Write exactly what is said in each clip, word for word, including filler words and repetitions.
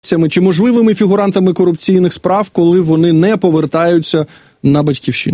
чи можливими фігурантами корупційних справ, коли вони не повертаються на батьківщину?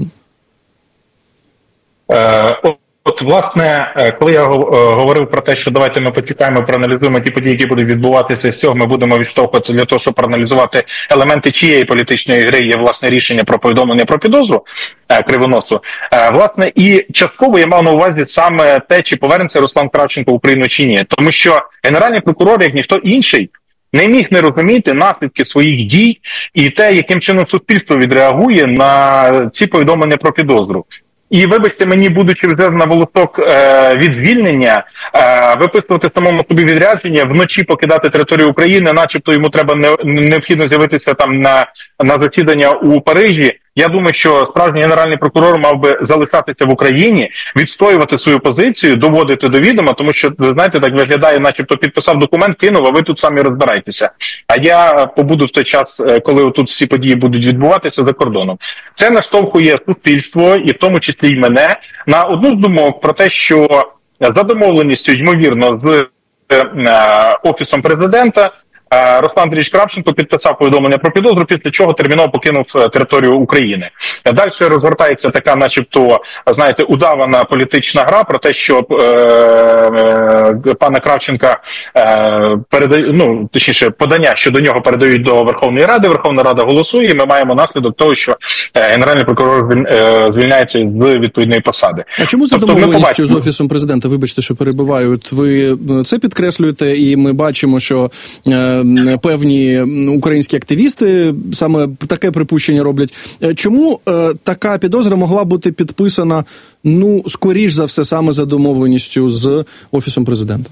Е, От, власне, коли я говорив про те, що давайте ми почекаємо, проаналізуємо ті події, які будуть відбуватися з цього, ми будемо відштовхуватися для того, щоб проаналізувати елементи чиєї політичної гри є, власне, рішення про повідомлення про підозру е, Кривоносу. Е, власне, і частково я мав на увазі саме те, чи повернеться Руслан Кравченко в Україну чи ні. Тому що Генеральний прокурор, як ніхто інший, не міг не розуміти наслідки своїх дій і те, яким чином суспільство відреагує на ці повідомлення про підозру. І, вибачте мені, будучи вже на волосок е, від звільнення, е, виписувати самому собі відрядження, вночі покидати територію України, начебто йому треба не, необхідно з'явитися там на, на засідання у Парижі. Я думаю, що справжній генеральний прокурор мав би залишатися в Україні, відстоювати свою позицію, доводити до відома, тому що, знаєте, так виглядає, начебто підписав документ, кинув, а ви тут самі розбирайтеся. А я побуду в той час, коли тут всі події будуть відбуватися за кордоном. Це наштовхує суспільство, і в тому числі й мене, на одну з думок про те, що за домовленістю, ймовірно, з е, Офісом Президента, Руслан Андрійович Кравченко підписав повідомлення про підозру, після чого терміново покинув територію України. Далі розгортається така, начебто, знаєте, удавана політична гра про те, що е, е, пана Кравченка е, передає, ну, точніше, подання щодо нього передають до Верховної Ради, Верховна Рада голосує, і ми маємо наслідок того, що е, Генеральний прокурор е, звільняється з відповідної посади. А чому за тобто, домовленістю з Офісом Президента? Вибачте, що перебиваю. От ви це підкреслюєте, і ми бачимо, що е, певні українські активісти саме таке припущення роблять. Чому е, така підозра могла бути підписана, ну, скоріш за все, саме за домовленістю з Офісом Президента?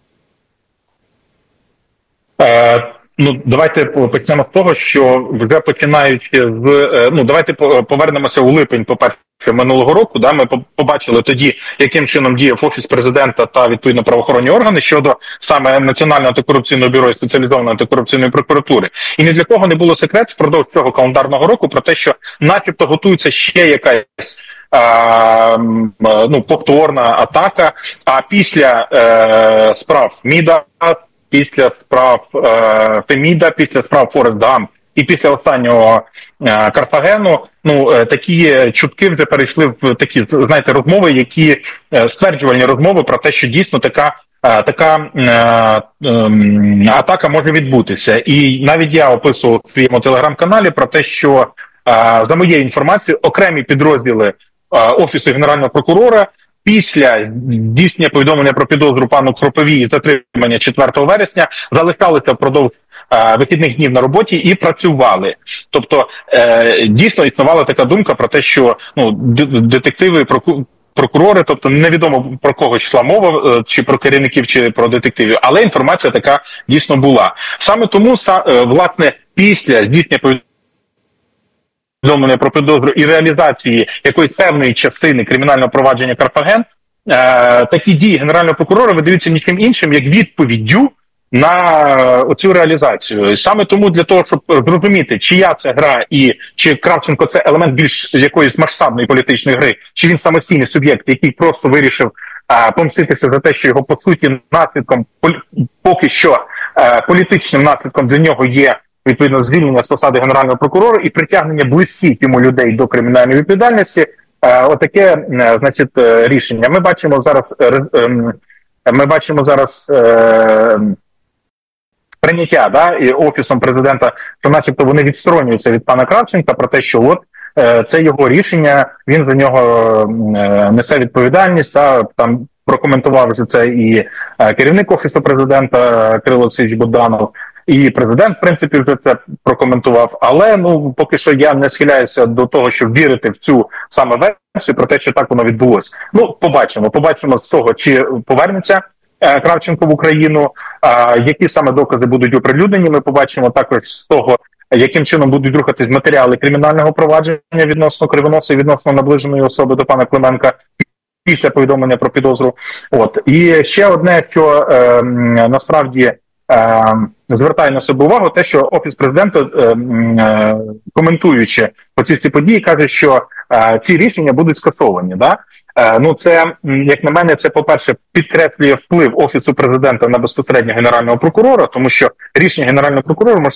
Е, ну, давайте почнемо з того, що вже починаючи з... Ну, давайте повернемося у липень, по-перше, минулого року, да, ми побачили тоді, яким чином діяв Офіс Президента та, відповідно, правоохоронні органи щодо саме Національного антикорупційного бюро і спеціалізованої антикорупційної прокуратури. І ні для кого не було секрет впродовж цього календарного року про те, що начебто готується ще якась а, ну, повторна атака, а після е, справ МІДа, після справ е, Феміда, після справ Форест Гамп, і після останнього е, Карфагену, ну, е, такі чутки вже перейшли в такі, знаєте, розмови, які е, стверджувальні розмови про те, що дійсно така, е, така е, е, атака може відбутися. І навіть я описував в своєму телеграм-каналі про те, що, е, за моєю інформацією, окремі підрозділи е, Офісу Генерального прокурора після здійснення повідомлення про підозру пану Кропиві і затримання четвертого вересня залишалися впродовж е, вихідних днів на роботі і працювали. Тобто е, дійсно існувала така думка про те, що, ну, детективи, проку... прокурори, тобто невідомо про кого йшла мова, чи про керівників, чи про детективів, але інформація така дійсно була. Саме тому, е, власне, після здійснення повідомлення повідомлення про підозру і реалізації якоїсь певної частини кримінального провадження Карфаген, е, такі дії Генерального прокурора видаються нічим іншим, як відповіддю на цю реалізацію. І саме тому для того, щоб зрозуміти, чия це гра і чи Кравченко це елемент більш якоїсь масштабної політичної гри, чи він самостійний суб'єкт, який просто вирішив е, помститися за те, що його, по суті, наслідком, поки що е, політичним наслідком для нього є відповідно звільнення з посади Генерального прокурора і притягнення близьких йому людей до кримінальної відповідальності. Е, отаке, е, значить, е, рішення. Ми бачимо зараз, е, е, ми бачимо зараз е, прийняття, да, і Офісом Президента, що начебто вони відсторонюються від пана Кравченка про те, що от е, це його рішення, він за нього е, несе відповідальність, а там прокоментував вже це і е, керівник Офісу Президента Кирило Олексійович Буданов, і президент, в принципі, вже це прокоментував. Але, ну, поки що я не схиляюся до того, щоб вірити в цю саме версію, про те, що так воно відбулося. Ну, побачимо. Побачимо з того, чи повернеться е, Кравченко в Україну, е, які саме докази будуть оприлюднені. Ми побачимо також з того, яким чином будуть рухатись матеріали кримінального провадження відносно Кривоноса і відносно наближеної особи до пана Клименка після повідомлення про підозру. От. І ще одне, що е, насправді Е, звертає на себе увагу, те, що Офіс Президента, е, е, коментуючи оці ці події, каже, що е, ці рішення будуть скасовані. Да? Ну, це, як на мене, це, по-перше, підкреслює вплив Офісу Президента на безпосередньо Генерального прокурора, тому що рішення Генерального прокурора може